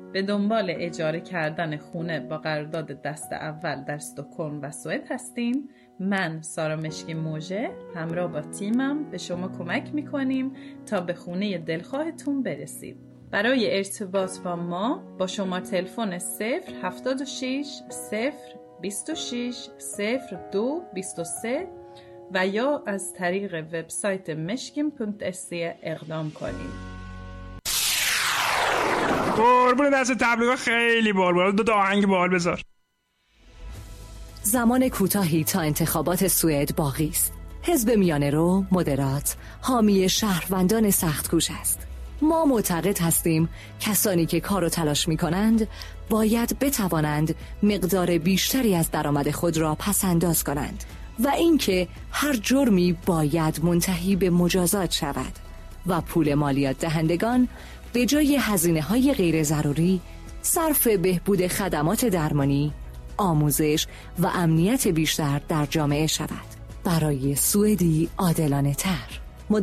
به دنبال اجاره کردن خونه با قرارداد دست اول در استکهلم و سوئد هستین؟ من سارا مشکی موژه همراه با تیمم به شما کمک میکنیم تا به خونه دلخواهتون برسید. برای ارتباط با ما با شما تلفن 076 026 02 23 و یا از طریق وبسایت meshkim.se اقدام کنید. قربون دست تبلیغ خیلی بال دو آهنگ بال بذار. زمان کوتاهی تا انتخابات سوئد باقی است. حزب میانه رو مدرات حامی شهروندان سخت‌کوش است. ما معتقد هستیم کسانی که کار و تلاش می کنند باید بتوانند مقدار بیشتری از درآمد خود را پس‌انداز کنند و اینکه هر جرمی باید منتهی به مجازات شود و پول مالیات دهندگان به جای هزینه‌های غیر ضروری صرف بهبود خدمات درمانی، آموزش و امنیت بیشتر در جامعه شود. برای سوئدی عادلانه تر.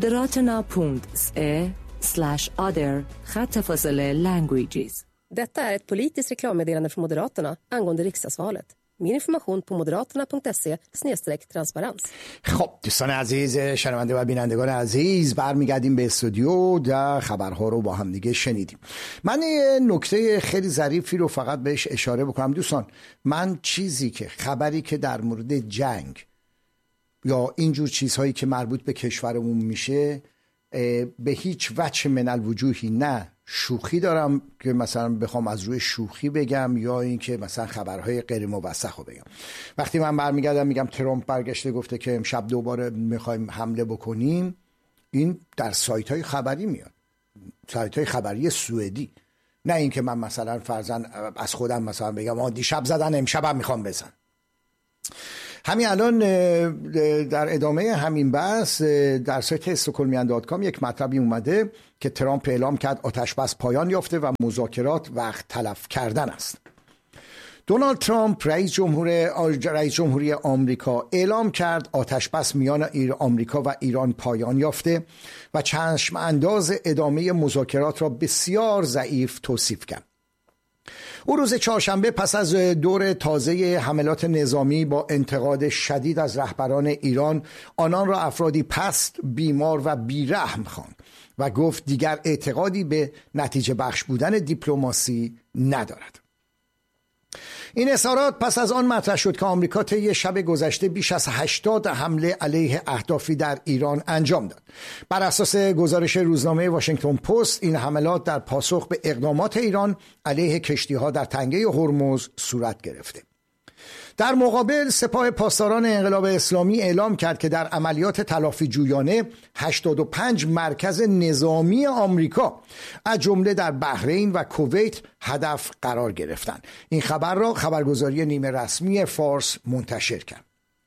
moderaterna.se/other_languages. Detta är ett politiskt reklammeddelande från Moderaterna angående riksdagsvalet. Mer information på moderaterna.se/transparens. خب دوستان عزیز، شنونده و بینندگان عزیز، برمیگردیم به استودیو و خبرها رو با هم دیگه شنیدیم. من یه نکته خیلی ظریفی رو فقط بهش اشاره بکنم. دوستان، من خبری که در مورد جنگ یا اینجور چیزهایی که مربوط به کشورمون میشه به هیچ وجه من الوجوهی، نه شوخی دارم که مثلا بخوام از روی شوخی بگم یا اینکه مثلا خبرهای غیر موثق رو بگم. وقتی من برمیگردم میگم ترامپ برگشته گفته که امشب دوباره میخوایم حمله بکنیم، این در سایت های خبری میاد، سایت های خبری سوئدی، نه اینکه من مثلا فرضاً از خودم مثلا بگم دیشب زدن امشبم میخوام بزن. همین الان در ادامه همین بحث در سایت استکهلمیان.com یک مطلبی اومده که ترامپ اعلام کرد آتش بس پایان یافته و مذاکرات وقت تلف کردن است. دونالد ترامپ رئیس جمهوری آمریکا اعلام کرد آتش بس میان آمریکا و ایران پایان یافته و چشم انداز ادامه مذاکرات را بسیار ضعیف توصیف کرد. او روز چهارشنبه پس از دور تازه حملات نظامی با انتقاد شدید از رهبران ایران آنان را افرادی پست، بیمار و بیرحم خواند و گفت دیگر اعتقادی به نتیجه بخش بودن دیپلماسی ندارد. این اظهارات پس از آن مطرح شد که آمریکا طی شب گذشته بیش از 80 حمله علیه اهدافی در ایران انجام داد. بر اساس گزارش روزنامه واشنگتن پست، این حملات در پاسخ به اقدامات ایران علیه کشتی‌ها در تنگه هرمز صورت گرفته. در مقابل سپاه پاسداران انقلاب اسلامی اعلام کرد که در عملیات تلافی جویانه 85 مرکز نظامی آمریکا از جمله در بحرین و کویت هدف قرار گرفتند. این خبر را خبرگزاری نیمه رسمی فارس منتشر کرد.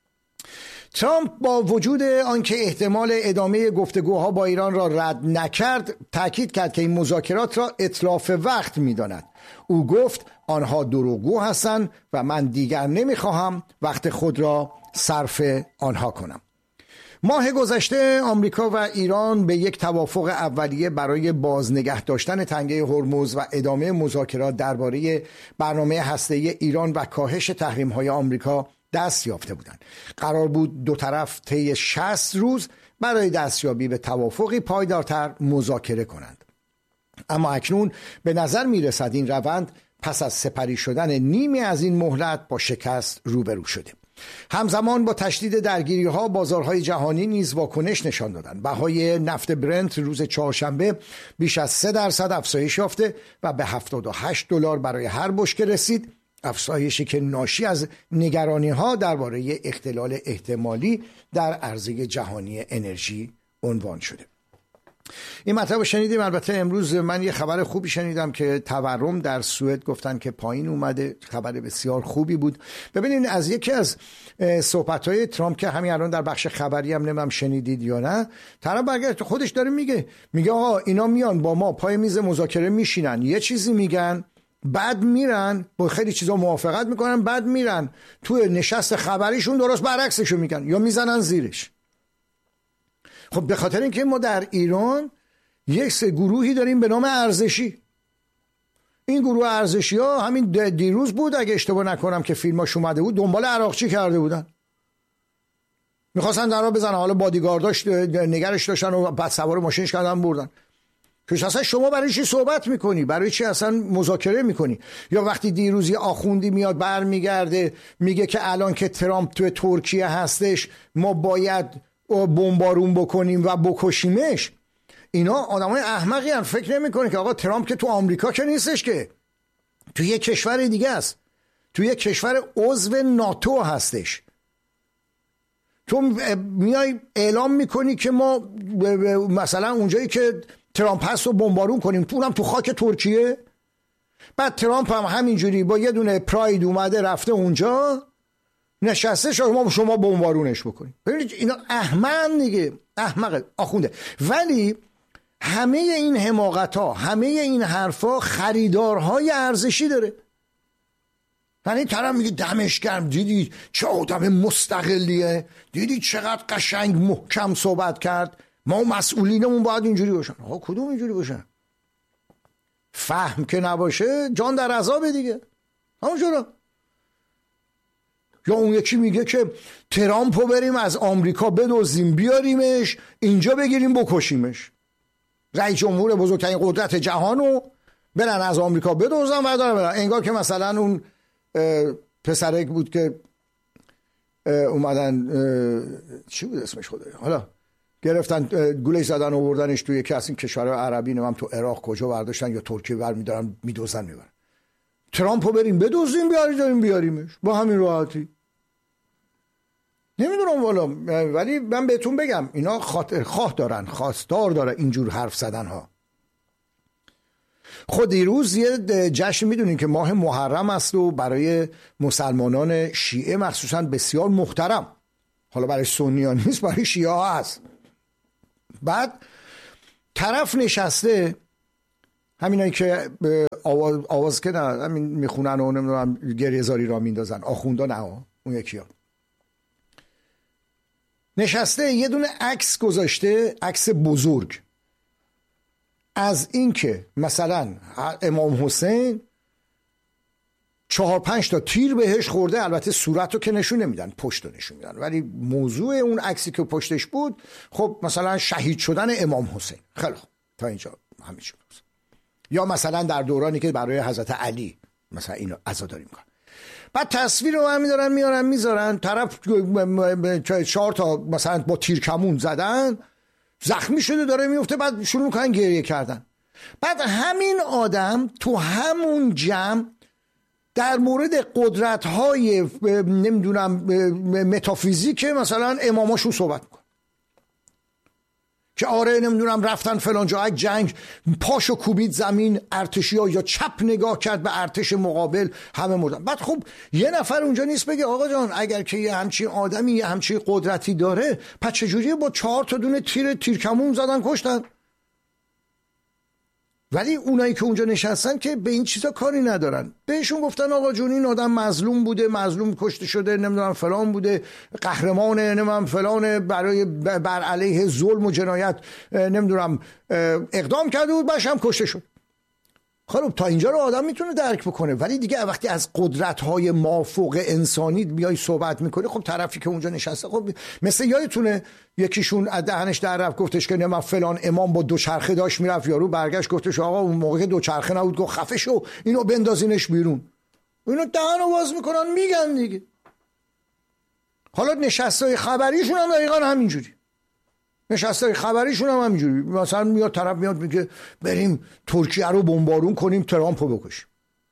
ترامپ با وجود آنکه احتمال ادامه گفتگوها با ایران را رد نکرد، تاکید کرد که این مذاکرات را اتلاف وقت می‌داند. او گفت آنها دروغگو هستند و من دیگر نمی‌خواهم وقت خود را صرف آنها کنم. ماه گذشته آمریکا و ایران به یک توافق اولیه برای بازنگه داشتن تنگه هرمز و ادامه مذاکرات درباره برنامه هسته‌ای ایران و کاهش تحریم‌های آمریکا دست یافته بودند. قرار بود دو طرف طی 60 روز برای دستیابی به توافقی پایدارتر مذاکره کنند. اما اکنون به نظر می‌رسد این روند پس از سپری شدن نیمی از این مهلت با شکست روبرو شده. همزمان با تشدید درگیری‌ها بازارهای جهانی نیز واکنش نشان دادند. بهای نفت برنت روز چهارشنبه بیش از 3% افزایش یافته و به $78 برای هر بشکه رسید، افزایشی که ناشی از نگرانی‌ها درباره اختلال احتمالی در عرضه جهانی انرژی عنوان شده. این مطلب شنیدیم. البته امروز من یه خبر خوبی شنیدم که تورم در سوئد گفتن که پایین اومده. خبر بسیار خوبی بود. ببینید از یکی از صحبت‌های ترامپ که همین الان در بخش خبری هم نمیدونم شنیدید یا نه، طرف برگشت خودش داره میگه آقا اینا میان با ما پای میز مذاکره میشینن، یه چیزی میگن، بعد میرن با خیلی چیزا موافقت میکنن، بعد میرن تو نشست خبریشون درست برعکسشو میگن یا میزنن زیرش. خب به خاطر اینکه ما در ایران یک گروهی داریم به نام ارزشی. این گروه ارزشی ها همین دیروز بود اگه اشتباه نکنم که فیلماش اومده بود، دنبال عراقچی کرده بودن، میخواستن درا بزنن، حالا بادیگارداش نگرش داشتن و بعد سوار ماشینش کردن بردن. که اصلا شما برای چی صحبت میکنی؟ برای چی اصلا مذاکره میکنی؟ یا وقتی دیروز یه آخوندی میاد برمیگرده میگه که الان که ترامپ تو ترکیه هستش ما باید بمبارون بکنیم و بکشیمش. اینا آدمای احمقی هستن، فکر نمیکنه که آقا ترامپ که تو آمریکا که نیستش، که تو یک کشور دیگه است، تو یک کشور عضو ناتو هستش. تو میای اعلام میکنی که ما مثلا اونجایی که ترامپ هست رو بمبارون کنیم، اونم تو خاک ترکیه. بعد ترامپ هم همینجوری با یه دونه پراید اومده رفته اونجا نشسته شما بمبارونش بکنیم. ببینید اینا احمق دیگه، احمق آخونده. ولی همه این حماقت ها، همه این حرفا خریدارهای ارزشی داره. یعنی طرف میگه دمش گرم، دیدی چه آدم مستقلیه، دیدی چقدر قشنگ محکم صحبت کرد، ما مسئولینمون باید اینجوری باشن. آقا کدوم اینجوری باشن؟ فهم که نباشه جان در عذاب دیگه. همونجورا. یا اون یکی میگه که ترامپو بریم از آمریکا بدزدیم بیاریمش اینجا بگیریم بکشیمش، رئیس جمهور بزرگترین قدرت جهانو برن از آمریکا بدزدن و برن. انگار که مثلا اون پسرک بود که اومدن چی بود اسمش خدایا، حالا گرفتن گولش زدن و بردنش توی یکی از این کشورهای عربی، نمیم تو عراق کجا برداشتن یا ترکیه برمیدارن میدوزن میبرن. ترامپو بریم بدوزیم بیاریمش با همین راحتی. نمیدونم والا، ولی من بهتون بگم اینا خواه دارن، خواستار داره اینجور حرف زدن ها. خود دیروز یه جشن میدونین که ماه محرم است و برای مسلمانان شیعه مخصوصا بسیار محترم، حالا برای سنی ها نیست، برای شیعه ها هست. بعد طرف نشسته، همینایی که آواز که نه همین میخونن و نمیدونم گریه زاری را میندازن، آخوندا نه اون یکی ها، نشسته یه دونه عکس گذاشته، عکس بزرگ از این که مثلا امام حسین 4-5 تا تیر بهش خورده، البته صورت رو که نشون نمیدن، پشت رو نشون میدن، ولی موضوع اون عکسی که پشتش بود خب مثلا شهید شدن امام حسین. خیلی خوب تا اینجا همه چی بود. یا مثلا در دورانی که برای حضرت علی مثلا اینو عزاداری میکنن، بعد تصویر رو هم میارن میذارن، طرف 4 تا مثلا با تیر کمون زدن، زخمی شده داره میفته، بعد شروع میکنن گریه کردن. بعد همین آدم تو همون جمع در مورد قدرت‌های نمیدونم متافیزیک مثلا اماماشون صحبت میکنه که آره نمیدونم رفتن فلان جا جنگ، پاشو کوبید زمین، ارتشی‌ها یا چپ نگاه کرد به ارتش مقابل، همه مردن. بعد خب یه نفر اونجا نیست بگه آقا جان اگر که یه همچین آدمی یه همچین قدرتی داره پس چجوریه با 4 تا دونه تیرکمون زدن کشتن؟ ولی اونایی که اونجا نشستن که به این چیزا کاری ندارن، بهشون گفتن آقا جون این آدم مظلوم بوده، مظلوم کشته شده، نمیدونم فلان بوده، قهرمان نمیدونم فلان، برای بر علیه ظلم و جنایت نمیدونم اقدام کرده بود، باش هم کشته شد. خب تا اینجا رو آدم میتونه درک بکنه، ولی دیگه وقتی از قدرت‌های مافوق انسانی بیای صحبت میکنه، خب طرفی که اونجا نشسته، خب مثل یادتونه یکیشون از دهنش در رفت گفتش که نه من فلان امام با دوچرخه داشت میرفت، یارو برگشت گفتش آقا اون موقع دوچرخه نبود، گفت خفه شو اینو بندازینش بیرون. اینو دهنو باز میکنن میگن دیگه. حالا نشستای خبریشون هم دقیقاً همینجوری، نشسته خبریشون هم همینجوری، مثلا میاد طرف میاد میگه بریم ترکیه رو بمبارون کنیم ترامپ رو بکشیم.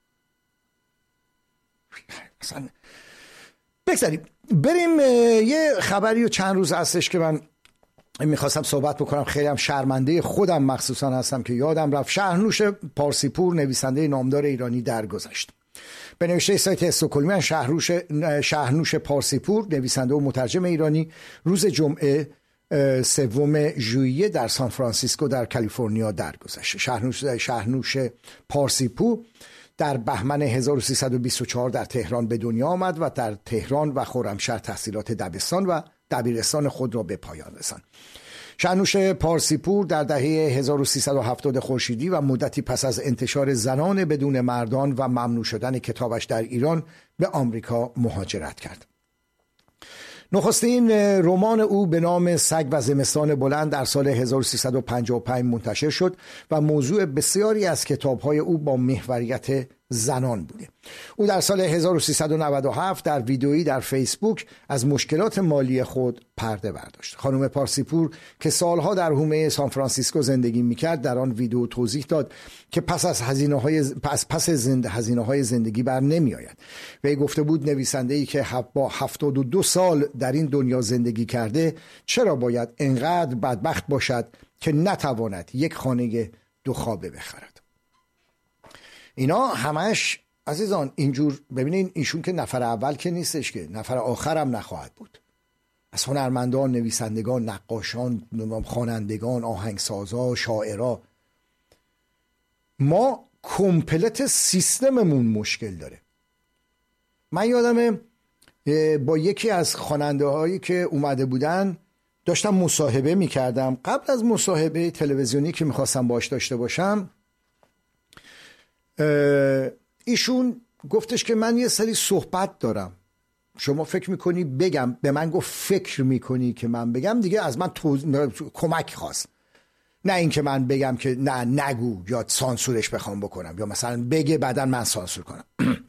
مثلا بگذاریم بریم یه خبری و چند روز هستش که من میخواستم صحبت بکنم، خیلی هم شرمنده خودم مخصوصا هستم که یادم رفت. شهرنوش پارسیپور نویسنده نامدار ایرانی درگذشت. به نوشته سایت استکهلمی شهرنوش پارسیپور نویسنده و مترجم ایرانی روز جمعه 3 ژوئیه در سان فرانسیسکو در کالیفرنیا درگذشت. شهرنوش پارسیپور در بهمن 1324 در تهران به دنیا آمد و در تهران و خرمشهر تحصیلات دبستان و دبیرستان خود را به پایان رساند. شانوش پارسیپور در دهه 1370 خورشیدی و مدتی پس از انتشار زنان بدون مردان و ممنوع شدن کتابش در ایران به آمریکا مهاجرت کرد. نخستین رمان او به نام سگ و زمستان بلند در سال 1355 منتشر شد و موضوع بسیاری از کتاب‌های او با محوریت زنان بوده. او در سال 1397 در ویدئویی در فیسبوک از مشکلات مالی خود پرده برداشت. خانم پارسیپور که سالها در حومه سان فرانسیسکو زندگی می‌کرد در آن ویدئو توضیح داد که پس هزینه‌های زندگی بر نمی‌آید. وی گفته بود نویسنده‌ای که با 72 سال در این دنیا زندگی کرده چرا باید انقدر بدبخت باشد که نتواند یک خانه 2 خوابه بخرد. اینا همش عزیزان اینجور. ببینین ایشون که نفر اول که نیستش، که نفر آخرم نخواهد بود. از هنرمندان، نویسندگان، نقاشان، خوانندگان، آهنگسازا، شاعرا، ما کمپلت سیستممون مشکل داره. من یادمه با یکی از خواننده هایی که اومده بودن داشتم مصاحبه میکردم. قبل از مصاحبه تلویزیونی که میخواستم باش داشته باشم، ایشون گفتش که من یه سری صحبت دارم، شما فکر میکنی بگم؟ به من گفت فکر میکنی که من بگم؟ دیگه از من کمک خواست، نه این که من بگم که نه نگو یا سانسورش بخوام بکنم یا مثلا بگه بعداً من سانسور کنم.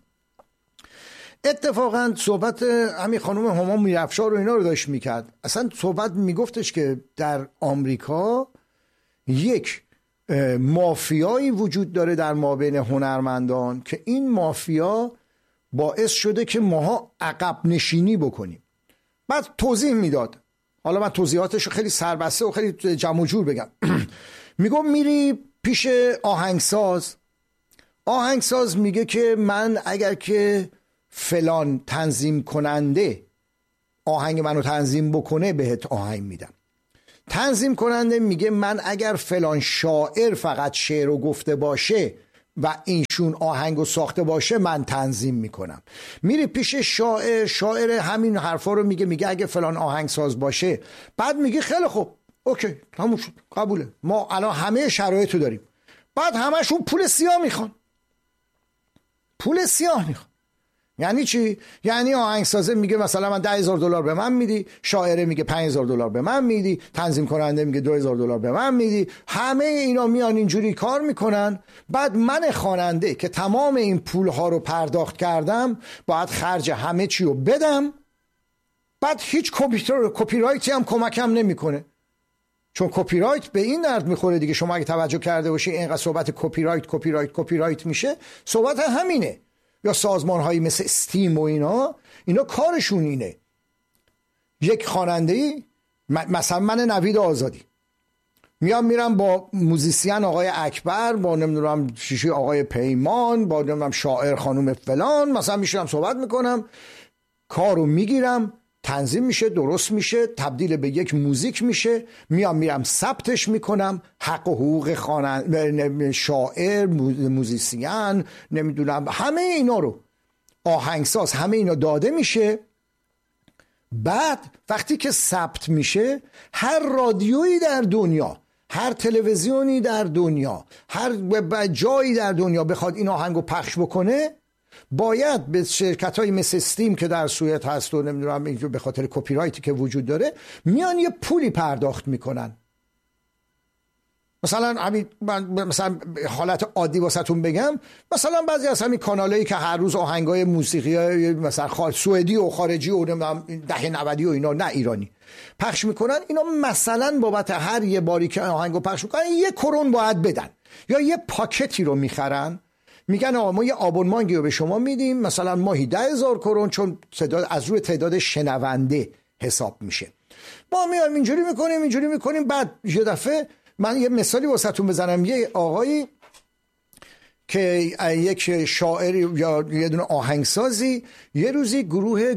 اتفاقا صحبت همین خانم هما میرافشار و اینا رو داشت میکرد. اصلا صحبت میگفتش که در آمریکا یک مافیایی وجود داره در مابین هنرمندان که این مافیا باعث شده که ماها عقب نشینی بکنیم. بعد توضیح میداد، حالا من توضیحاتش رو خیلی سربسته و خیلی جمع و جور بگم. میگم میری پیش آهنگساز میگه که من اگر که فلان تنظیم کننده آهنگ منو تنظیم بکنه بهت آهنگ میدم. تنظیم کننده میگه من اگر فلان شاعر فقط شعر رو گفته باشه و اینشون آهنگو ساخته باشه من تنظیم میکنم. میری پیش شاعر همین حرفا رو میگه اگه فلان آهنگساز باشه. بعد میگه خیلی خوب، اوکی، تموم شد، قبوله، ما الان همه شرایطو داریم. بعد همشون پول سیاه میخوان. یعنی چی؟ یعنی آهنگسازه میگه مثلا من $10,000 به من میدی، شاعره میگه $5,000 به من میدی، تنظیم کننده میگه $2,000 به من میدی. همه اینا میان اینجوری کار میکنن. بعد من خواننده که تمام این پولها رو پرداخت کردم باید خرج همه چی رو بدم. بعد هیچ کپی رایتی هم کمکم نمیکنه، چون کپی رایت به این درد میخوره دیگه. شما اگه توجه کرده باشی اینقدر صحبت کپی رایت میشه، صحبت همینه. یا سازمان هایی مثل استیم و اینا کارشون اینه. یک خواننده‌ای مثلا من نوید آزادی میرم با موزیسین آقای اکبر، با نمیدونم شیشی آقای پیمان، با نمیدونم شاعر خانم فلان، مثلا میشینم صحبت میکنم، کارو میگیرم، تنظیم میشه، درست میشه، تبدیل به یک موزیک میشه، میرم ثبتش میکنم، حق و حقوق شاعر، موزیسین، نمیدونم همه اینا رو، آهنگساز، همه اینا داده میشه. بعد وقتی که ثبت میشه، هر رادیویی در دنیا، هر تلویزیونی در دنیا، هر جایی در دنیا بخواد این آهنگو پخش بکنه، باید به شرکت‌های مثل استیم که در سوئد هست و نمیدونم اینجور به خاطر کپی رایتی که وجود داره میان یه پولی پرداخت میکنن. مثلا حالت عادی واسهتون بگم، مثلا بعضی از همین کانالایی که هر روز آهنگای موسیقی مثلا سوئدی و خارجی و نمیدونم دهه 90 و اینا، نه ایرانی، پخش میکنن، اینا مثلا بابت هر یه باری که آهنگو پخش میکنن 1 کرون باید بدن، یا یه پاکتی رو میخرن، میگن آقا ما یه آبونمانگی رو به شما میدیم، مثلا ماهی 10,000 کرون، چون از روی تعداد شنونده حساب میشه. ما میایم اینجوری میکنیم. بعد یه دفعه من یه مثالی واسهتون بزنم، یه آقایی که یک شاعر یا یه دونه آهنگسازی یه روزی گروه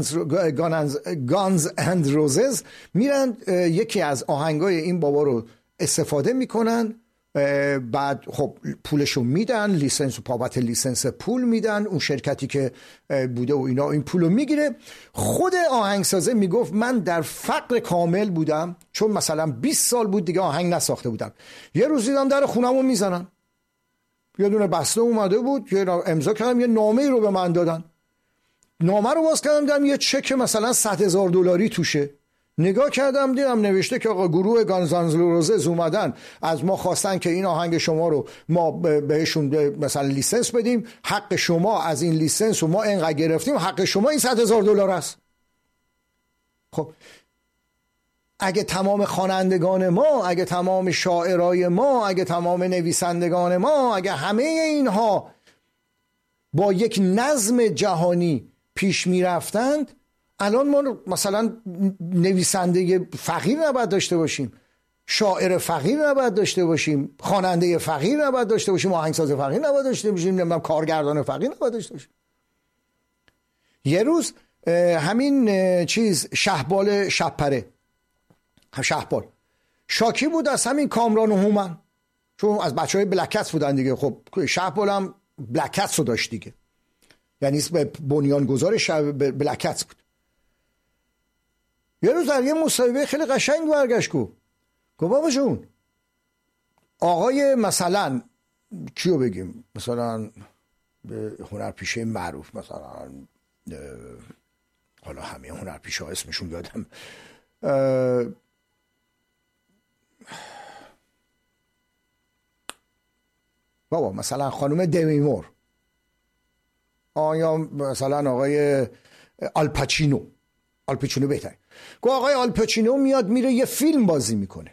گانز اند روزز میرن یکی از آهنگای این بابا رو استفاده میکنن، بعد خب پولشو میدن، لیسنس، بابت لیسنس پول میدن، اون شرکتی که بوده و اینا این پولو میگیره. خود آهنگسازه میگفت من در فقر کامل بودم، چون مثلا 20 سال بود دیگه آهنگ نساخته بودم. یه روز دیدم در خونمو میزنن، یه دونه بسته اومده بود، یه امضا کردم، یه نامه رو به من دادن. نامه رو باز کردم دیدم یه چک مثلا $100,000 توشه. نگاه کردم دیدم نوشته که آقا گروه گانز روزز اومدن از ما خواستن که این آهنگ شما رو ما بهشون مثلا لیسنس بدیم، حق شما از این لیسنس رو ما اینقدر گرفتیم، حق شما این $100,000 است. خب اگه تمام خوانندگان ما، اگه تمام شاعرای ما، اگه تمام نویسندگان ما، اگه همه اینها با یک نظم جهانی پیش می رفتند، الان ما مثلا نویسنده فقیر نباید داشته باشیم، شاعر فقیر نباید داشته باشیم، خواننده فقیر نباید داشته باشیم، آهنگساز فقیر نباید داشته باشیم، نمیدونم کارگردان فقیر نباید داشته باشیم. یه روز همین چیز شهبال شبپره، شهبال شاکی بود از همین کامران و هومن، چون از بچهای بلکتس بودن دیگه. خب شهبال هم بلکتس رو داشت دیگه، یعنی بنیانگذار بلکتس بود. یه روز در یه مصاحبه خیلی قشنگ برگشت گفت بابا جون، آقای مثلا کیو بگیم، مثلا به هنرپیشه معروف، مثلا حالا همه هنرپیشه ها اسمشون یادم، بابا مثلا خانم دمی مور، یا مثلا آقای آلپاچینو بهتره. گفت آقای آلپاچینو میاد میره یه فیلم بازی میکنه،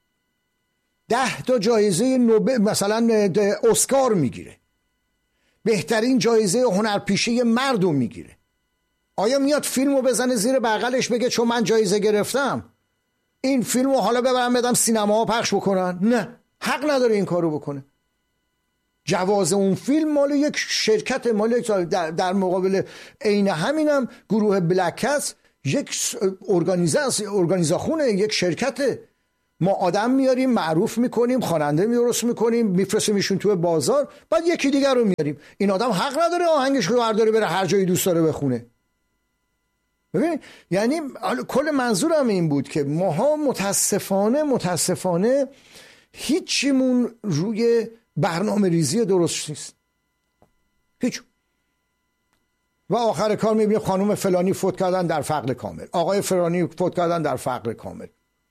10 تا جایزه نوبل مثلا اسکار میگیره، بهترین جایزه هنرپیشه مردم میگیره. آیا میاد فیلمو بزنه زیر بغلش بگه چون من جایزه گرفتم این فیلمو حالا ببرم بدم سینماها پخش بکنن؟ نه، حق نداره این کارو بکنه. جواز اون فیلم مال یک شرکت، مال یک در مقابل عین همینم گروه بلکتس یک ارگانیزاخونه، یک شرکته. ما آدم میاریم، معروف میکنیم، خواننده درست میکنیم، میفرستیمشون تو بازار، بعد یکی دیگر رو میاریم. این آدم حق نداره آهنگش رو برداره بره هر جایی دوست داره بخونه. ببین، یعنی کل منظورم این بود که ماها متاسفانه هیچیمون روی برنامه ریزی درست نیست، هیچ. و آخر کار میبینی خانم فلانی فوت کردن در فقر کامل، آقای فلانی فوت کردن در فقر کامل.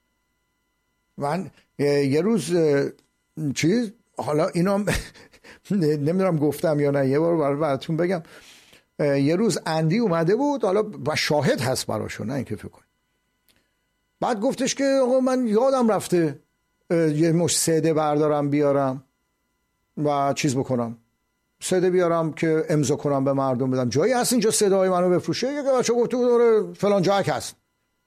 من یه روز چیز، حالا اینا نمیدونم گفتم یا نه، یه بار براتون بگم. یه روز اندی اومده بود، حالا شاهد هست براشون، نه اینکه فکر کنید. بعد گفتش که آقا من یادم رفته یه مش سده بردارم بیارم و چیز بکنم، سده بیارم که امضا کنم به مردم بدم. جایی هست اینجا صدای منو بفروشه؟ یه بچه گفت تو فلان جاک هست.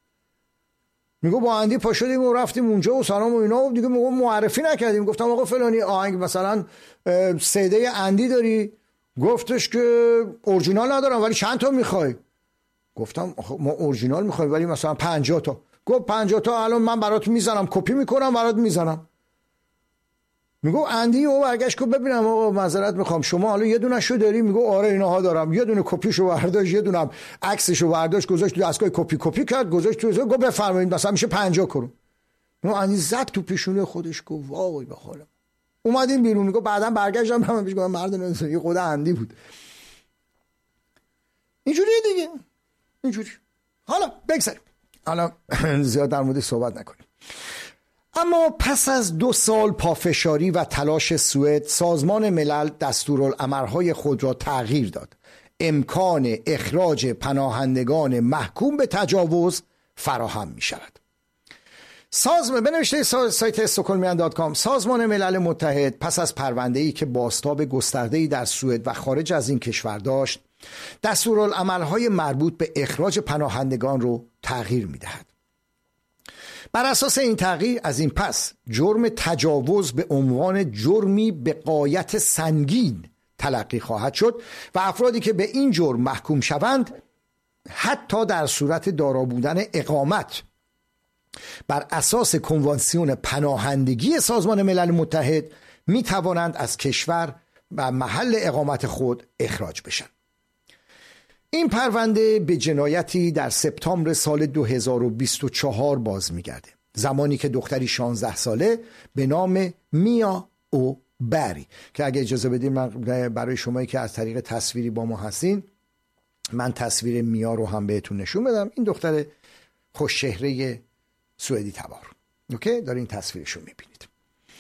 میگه با اندی پا شدیم و رفتیم اونجا و سلام و اینا، و دیگه معرفی نکردیم. گفتم آقا فلانی آهنگ مثلا سده اندی داری؟ گفتش که اورجینال ندارم ولی چند تا میخوای؟ گفتم ما اورجینال میخوایم ولی مثلا 50 تا. گفت 50 تا الان من برات میزنم، کپی میکنم برات میزنم. میگو اندی و برگشت که ببینم آقا معذرت میخوام شما حالا یه دونه شو داری؟ میگو آره اینها دارم. یه دونه کپیشو برداشت، یه دونه عکسشو برداشت گذاشت تو دستگاه کپی کرد، گذاشت تو. گفت بفرمایید مثلا میشه 50 کرون. میگو اندی زد تو پیشونه خودش، گفت وای به حالم. اومدیم بیرون. میگو بعداً برگشتم من پیش گفتم مرد نمی‌دونی خود اندی بود. اینجوریه دیگه، اینجوری. حالا بگذاریم، حالا زیاد در موردش صحبت نکنیم. اما پس از 2 سال پافشاری و تلاش سوئد، سازمان ملل دستورالعمل‌های خود را تغییر داد. امکان اخراج پناهندگان محکوم به تجاوز فراهم می شود. بنوشته سایت stockholmian.com، سازمان ملل متحد پس از پرونده‌ای که بازتاب گسترده‌ای در سوئد و خارج از این کشور داشت، دستورالعمل‌های مربوط به اخراج پناهندگان رو تغییر می‌دهد. بر اساس این تغییر از این پس جرم تجاوز به عنوان جرمی به غایت سنگین تلقی خواهد شد و افرادی که به این جرم محکوم شوند حتی در صورت دارا بودن اقامت بر اساس کنوانسیون پناهندگی سازمان ملل متحد می توانند از کشور و محل اقامت خود اخراج بشن. این پرونده به جنایتی در سپتامبر سال 2024 باز می‌گرده، زمانی که دختری 16 ساله به نام میا او بری که اگه اجازه بدید من برای شمایی که از طریق تصویری با ما هستین من تصویر میا رو هم بهتون نشون بدم. این دختر خوشچهره سوئدی تبار، اوکی، دارین تصویرش رو میبینید.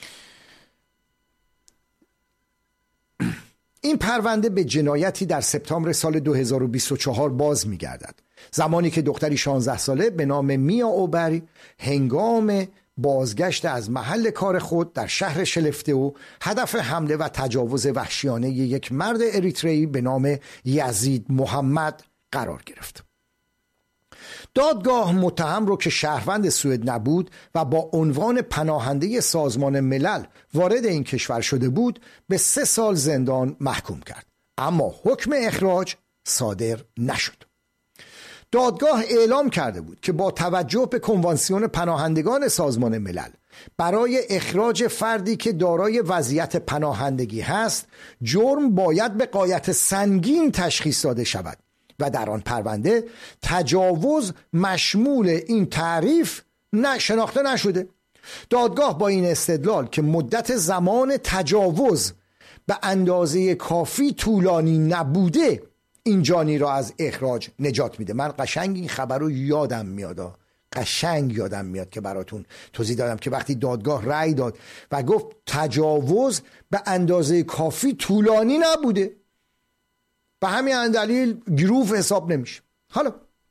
این پرونده به جنایتی در سپتامبر سال 2024 باز می‌گردد، زمانی که دختری 16 ساله به نام میا اوبری هنگام بازگشت از محل کار خود در شهر شلفتئو هدف حمله و تجاوز وحشیانه یک مرد اریترئی به نام یزید محمد قرار گرفت. دادگاه متهم رو که شهروند سوئد نبود و با عنوان پناهنده سازمان ملل وارد این کشور شده بود به 3 سال زندان محکوم کرد، اما حکم اخراج صادر نشد. دادگاه اعلام کرده بود که با توجه به کنوانسیون پناهندگان سازمان ملل برای اخراج فردی که دارای وضعیت پناهندگی هست جرم باید به غایت سنگین تشخیص داده شود و در آن پرونده تجاوز مشمول این تعریف شناخته نشده. دادگاه با این استدلال که مدت زمان تجاوز به اندازه کافی طولانی نبوده این جانی را از اخراج نجات میده. من قشنگ این خبر رو یادم میاد، قشنگ یادم میاد که براتون توضیح دادم که وقتی دادگاه رأی داد و گفت تجاوز به اندازه کافی طولانی نبوده، به همین دلیل گروف حساب نمیشه. حالا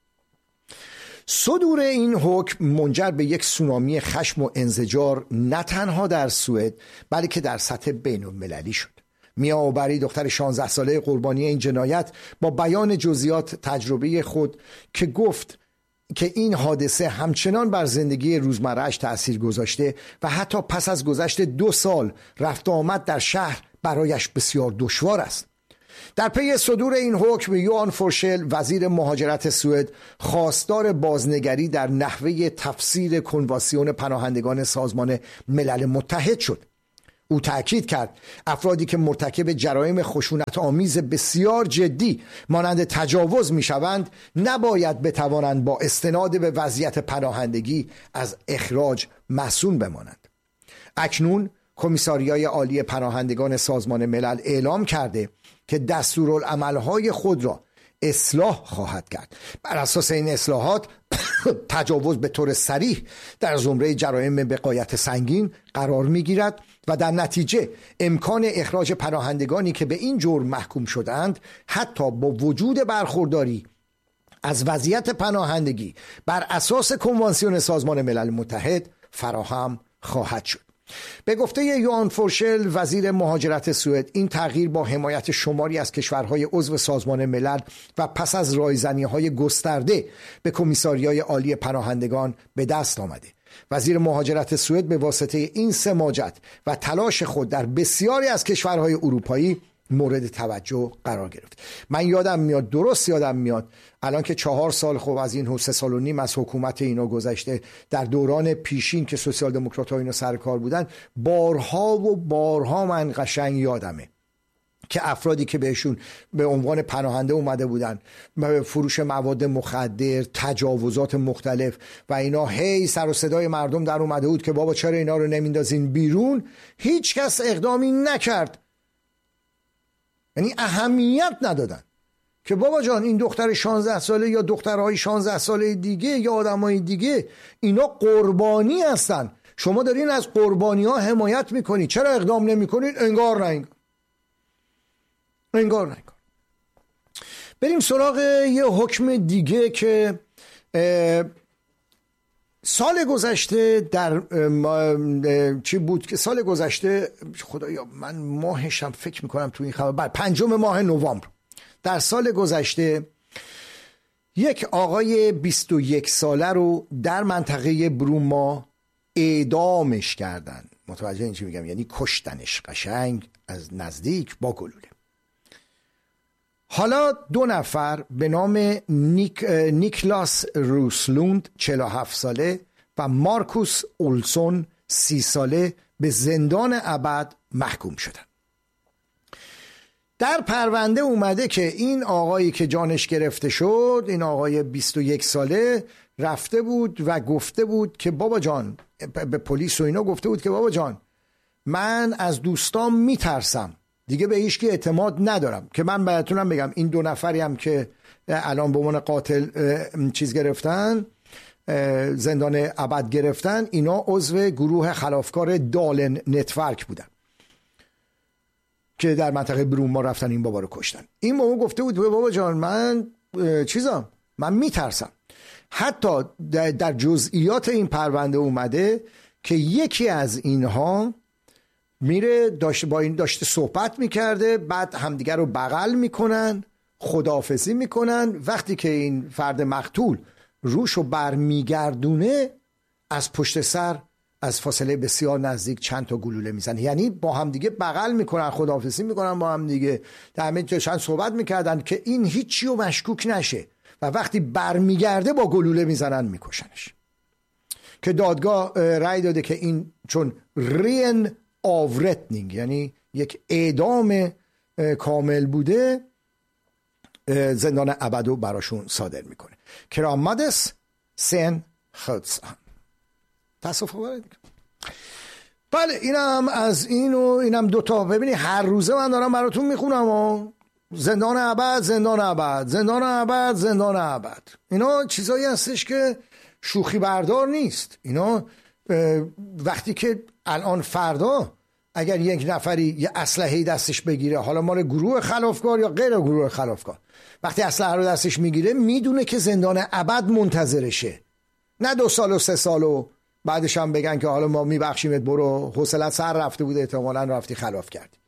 صدور این حکم منجر به یک سونامی خشم و انزجار نه تنها در سوئد بلکه در سطح بین المللی شد. میا اوبری دختر 16 ساله قربانی این جنایت با بیان جزئیات تجربه خود که گفت که این حادثه همچنان بر زندگی روزمره‌اش تأثیر گذاشته و حتی پس از گذشت 2 سال رفت و آمد در شهر برایش بسیار دشوار است. در پی صدور این حکم یوان فورشل وزیر مهاجرت سوئد خواستار بازنگری در نحوه تفسیر کنوانسیون پناهندگان سازمان ملل متحد شد. او تأکید کرد افرادی که مرتکب جرایم خشونت آمیز بسیار جدی مانند تجاوز میشوند نباید بتوانند با استناد به وضعیت پناهندگی از اخراج مصون بمانند. اکنون کمیساریای عالی پناهندگان سازمان ملل اعلام کرده که دستورالعملهای خود را اصلاح خواهد کرد. بر اساس این اصلاحات تجاوز به طور صریح در زمره جرایم به غایت سنگین قرار میگیرد و در نتیجه امکان اخراج پناهندگانی که به این جرم محکوم شدند حتی با وجود برخورداری از وضعیت پناهندگی بر اساس کنوانسیون سازمان ملل متحد فراهم خواهد شد. به گفته یوان فورشل وزیر مهاجرت سوئد این تغییر با حمایت شماری از کشورهای عضو سازمان ملل و پس از رایزنی‌های گسترده به کمیساریای عالی پناهندگان به دست آمده. وزیر مهاجرت سوئد به واسطه این سماجت و تلاش خود در بسیاری از کشورهای اروپایی مورد توجه قرار گرفت. من یادم میاد الان که 4 سال خب از این 3 سال و نیم از حکومت اینا گذشته، در دوران پیشین که سوسیال دموکرات ها اینا سر کار بودن بارها و بارها من قشنگ یادمه که افرادی که بهشون به عنوان پناهنده اومده بودن، فروش مواد مخدر، تجاوزات مختلف و اینا، هی سر و صدای مردم در اومده بود که بابا چرا اینا رو نمیندازین بیرون. هیچ کس اقدامی نکرد، یعنی اهمیت ندادن که بابا جان این دختر 16 ساله یا دخترهای 16 ساله دیگه یا آدمای دیگه اینا قربانی هستن، شما دارین از قربانی ها حمایت میکنید، چرا اقدام نمیکنید؟ انگار نه. بریم سراغ یه حکم دیگه که سال گذشته در چی بود که سال گذشته، خدایا من ماهشم فکر میکنم تو این خبر، 5 ماه نوامبر در سال گذشته یک آقای 21 ساله رو در منطقه بروما اعدامش کردن. متوجه این چی میگم؟ یعنی کشتنش قشنگ از نزدیک با گلوله. حالا 2 نفر به نام نیکلاس روسلوند 47 ساله و مارکوس اولسون 30 ساله به زندان ابد محکوم شدن. در پرونده اومده که این آقایی که جانش گرفته شد، این آقای 21 ساله رفته بود و گفته بود که بابا جان، به پلیس و اینا گفته بود که بابا جان من از دوستام میترسم، دیگه به هیچکی اعتماد ندارم. که من براتونم بگم این 2 نفری هم که الان به عنوان قاتل چیز گرفتن، زندان ابد گرفتن، اینا عضو گروه خلافکار دالن نتورک بودن که در منطقه بروما رفتن این بابا رو کشتن. این بابا گفته بود بابا جان من من میترسم. حتی در جزئیات این پرونده اومده که یکی از اینها میره با این داشته صحبت میکرده، بعد همدیگر رو بغل میکنن، خداحافظی میکنن. وقتی که این فرد مقتول روشو برمیگردونه، از پشت سر از فاصله بسیار نزدیک چند تا گلوله میزنه. یعنی با هم دیگه بغل میکنن، خداحافظی میکنن با هم دیگه، در همین چند صحبت میکردن که این هیچی رو مشکوک نشه و وقتی برمیگرده با گلوله میزنن میکشنش. که دادگاه رأی داده که این چون رین آورتنینگ، یعنی یک اعدام کامل بوده، زندان ابدو براشون صادر میکنه. کرامادس سن خودسان. تصف خبره دیگه. بله اینم از این و اینم 2 تا. ببینی هر روزه من دارم براتون میخونم و زندان ابد، زندان ابد، زندان ابد، زندان ابد. اینا چیزایی هستش که شوخی بردار نیست. اینا وقتی که الان فردا اگر یک نفری یه اسلحه دستش بگیره، حالا مال گروه خلافکار یا غیر گروه خلافکار، وقتی اسلحه رو دستش میگیره میدونه که زندان ابد منتظرشه، نه 2 سال و 3 سال و بعدش هم بگن که حالا ما میبخشیمت، برو، حوصلت سر رفته بوده، احتمالاً رفتی خلاف کردی.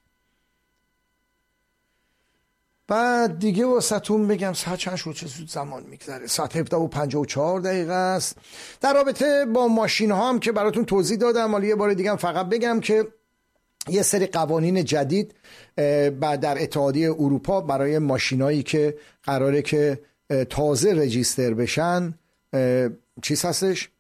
بعد دیگه واسهتون بگم ساعت چند شد، چه زود زمان میگذره، ساعت 17:54 است. در رابطه با ماشین ها هم که براتون توضیح دادم، حالا یه بار دیگه هم فقط بگم که یه سری قوانین جدید در اتحادیه اروپا برای ماشینایی که قراره که تازه رجیستر بشن چیز هستش،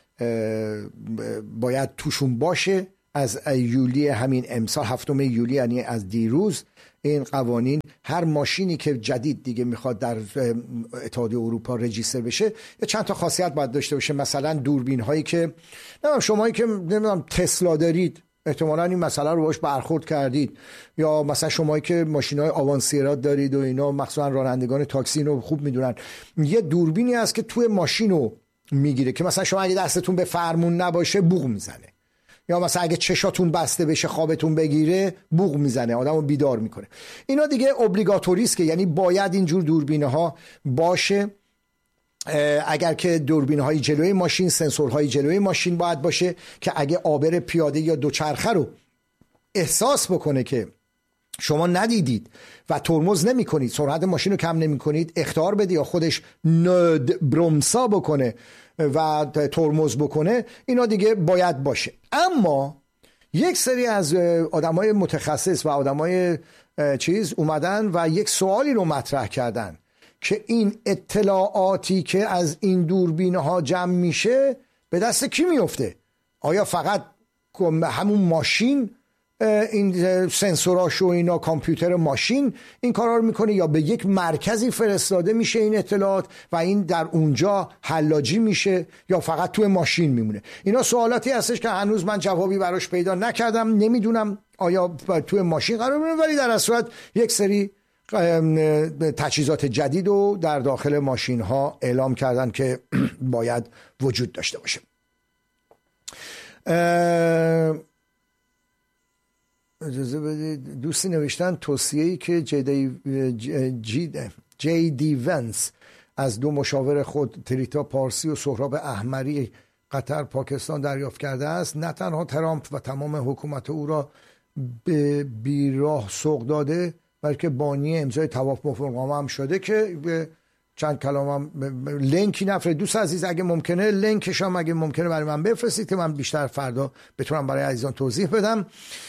باید توشون باشه. از یولی همین امسال، 7 یولی، یعنی از دیروز، این قوانین هر ماشینی که جدید دیگه میخواد در اتحادیه اروپا رجیستر بشه یا چند تا خاصیت باید داشته باشه. مثلا دوربین هایی که نمیدونم شمایی که نمیدونم تسلا دارید احتمالاً این مسئله رو باش برخورد کردید، یا مثلا شمایی که ماشین‌های آوانسیرات دارید و اینا، مخصوصا رانندگان تاکسی رو خوب میدونن، یه دوربینی هست که توی ماشین رو میگیره که مثلا شما اگه دستتون به فرمون نباشه بوق میزنه، یا مثلا اگه چشاتون بسته بشه خوابتون بگیره بوق میزنه، آدمو بیدار میکنه. اینا دیگه اوبلیگاتوری است که یعنی باید اینجور دوربینه ها باشه. اگر که دوربین‌های جلوی ماشین، سنسورهای جلوی ماشین باید باشه که اگه عابر پیاده یا دوچرخه رو احساس بکنه که شما ندیدید و ترمز نمی کنید، سرعت ماشین رو کم نمی کنید، اخطار بده یا خودش برمسا بکنه و ترمز بکنه، اینا دیگه باید باشه. اما یک سری از آدمای متخصص و آدمای چیز اومدن و یک سوالی رو مطرح کردن که این اطلاعاتی که از این دوربین ها جمع میشه به دست کی میفته؟ آیا فقط همون ماشین این سنسوراش و اینا، کامپیوتر ماشین این کارا رو میکنه، یا به یک مرکزی فرستاده میشه این اطلاعات و این در اونجا حلاجی میشه، یا فقط توی ماشین میمونه؟ اینا سوالاتی هستش که هنوز من جوابی براش پیدا نکردم. نمیدونم آیا توی ماشین قرار میگیره، ولی در اصل یک سری تجهیزات جدید رو در داخل ماشین ها اعلام کردن که باید وجود داشته باشه. اجازه بدید، دوستی نوشتن توصیه‌ای که جی دی ونس از 2 مشاور خود تریتا پارسی و سهراب احمری قطر پاکستان دریافت کرده است، نه تنها ترامپ و تمام حکومت او را به بیراه سوق داده، بلکه بانی امضای توافقنامه هم شده که چند کلامم لینکی نفره. دوست عزیز اگه ممکنه لینکش هم اگه ممکنه برای من بفرستید که من بیشتر فردا بتونم برای عزیزان توضیح بدم.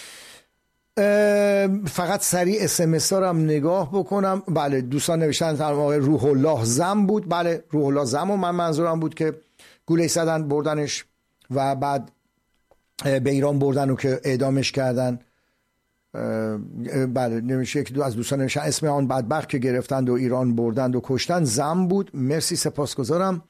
فقط سریع SMS ها رو هم نگاه بکنم. بله دوستان نوشتن آقای روح الله زم بود. بله روح الله زم و من منظورم بود که گوله زدن بردنش و بعد به ایران بردن و که اعدامش کردن. بله نمیشه یکی دو از دوستان نمیشه اسم آن بدبخت که گرفتند و ایران بردند و کشتن زن بود. مرسی سپاسگزارم.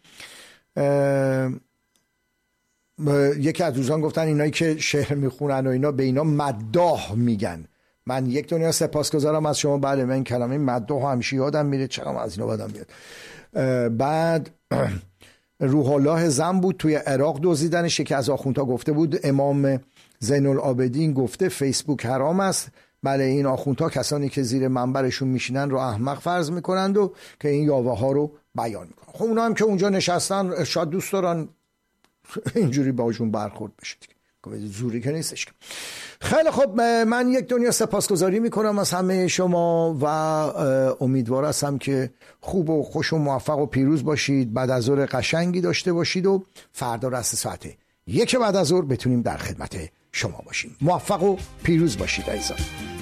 یکی از دوستان گفتن اینایی که شعر میخونن و اینا به اینا مداح میگن. من یک دنیا سپاسگزارم از شما. بله من کلمه مداح همیشه یادم میره، چقدر از اینا بدم میاد. بعد روح الله زن بود توی عراق دزدیدنش. یکی از آخوندها گفته بود امام زین العابدین گفته فیسبوک حرام است. بله این آخوندها کسانی که زیر منبرشون میشینن رو احمق فرض میکنند و که این یاوه ها رو بیان میکنن. خب اونا هم که اونجا نشستن شاید دوست دارن اینجوری باشون برخورد بشه، زوری که نیستش. خیلی خب من یک دنیا سپاسگزاری میکنم از همه شما و امیدوار هستم که خوب و خوش و موفق و پیروز باشید. بعد از ظهر قشنگی داشته باشید و فردا رأس ساعت 1 بعد از ظهر بتونیم در خدمت شما باشیم. موفق و پیروز باشید عزیزان.